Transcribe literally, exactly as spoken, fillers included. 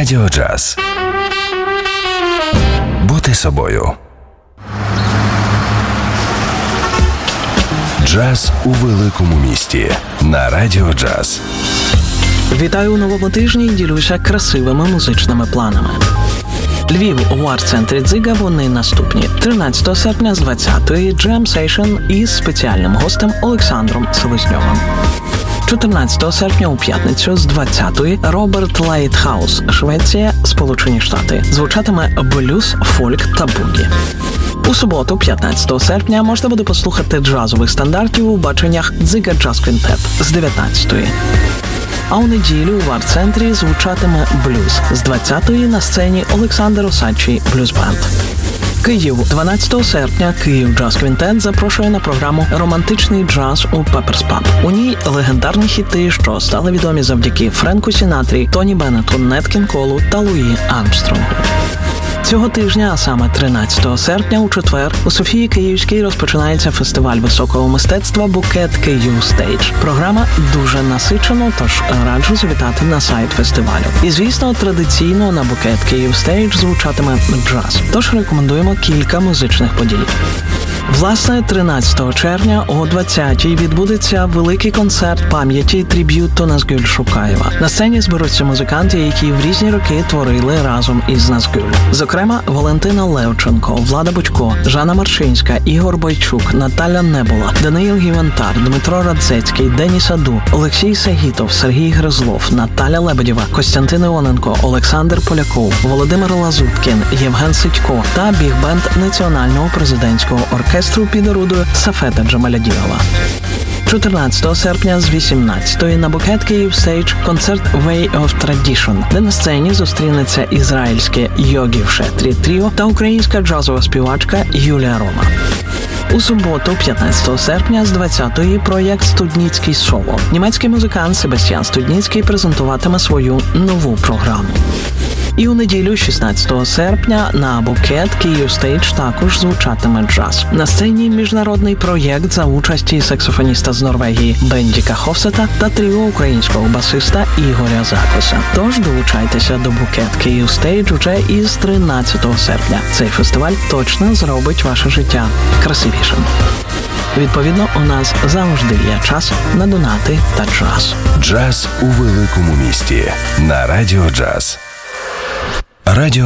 Радіо Джаз. Бути собою. Джаз у великому місті. На Радіо Джаз. Вітаю у новому тижні і ділюся красивими музичними планами. Львів у арт-центрі Дзига вони наступні. тринадцятого серпня з двадцятої Jam Session із спеціальним гостем Олександром Селезньовим. чотирнадцятого серпня у п'ятницю з двадцятої Роберт Лайтхаус, Швеція, Сполучені Штати. Звучатиме блюз, фольк та бугі. У суботу, п'ятнадцятого серпня, можна буде послухати джазових стандартів у баченнях Дзига Джаз Квінтет з дев'ятнадцятої. А у неділю в арт-центрі звучатиме блюз. З двадцятої на сцені Олександр Осадчий блюз-бенд. Київ. дванадцятого серпня Київ Джаз Квінтет запрошує на програму «Романтичний джаз» у Pepper's Pub. У ній легендарні хіти, що стали відомі завдяки Френку Сінатрі, Тоні Беннету, Нет Кінг Колу та Луї Армстронгу. Цього тижня, а саме тринадцятого серпня, у четвер, у Софії Київській розпочинається фестиваль високого мистецтва «Букет Київ Стейдж». Програма дуже насичена, тож раджу завітати на сайт фестивалю. І, звісно, традиційно на «Букет Київ Стейдж» звучатиме джаз. Тож рекомендуємо кілька музичних подій. Власне, тринадцятого червня о двадцятій відбудеться великий концерт пам'яті триб'юту Назгуль Шукаєва. На сцені зберуться музиканти, які в різні роки творили разом із Назгуль. Зокрема, Валентина Левченко, Влада Бутько, Жанна Марчинська, Ігор Бойчук, Наталя Небула, Даниїл Гівентар, Дмитро Радзецький, Деніс Аду, Олексій Сагітов, Сергій Гризлов, Наталя Лебедєва, Костянтин Іоненко, Олександр Поляков, Володимир Лазуткін, Євген Сидько та біг-бенд Національного президентського оркестру під орудою Сафета Джамалядінова. чотирнадцятого серпня з вісімнадцятої на Букет Київ Стейдж концерт Way of Tradition, де на сцені зустрінеться ізраїльське Йогі Шетрі Тріо та українська джазова співачка Юлія Рома. У суботу, п'ятнадцятого серпня з двадцятої проєкт «Студніцький соло». Німецький музикант Себастьян Студніцький презентуватиме свою нову програму. І у неділю, шістнадцятого серпня, на Букет Київ Стейдж також звучатиме джаз. На сцені міжнародний проєкт за участі саксофоніста з Норвегії Бендіка Хофсета та тріо українського басиста Ігоря Закоса. Тож долучайтеся до Букет Київ Стейдж уже із тринадцятого серпня. Цей фестиваль точно зробить ваше життя красивішим. Відповідно, у нас завжди є час на донати та джаз. Джаз у великому місті. На Радіо Джаз. Радіо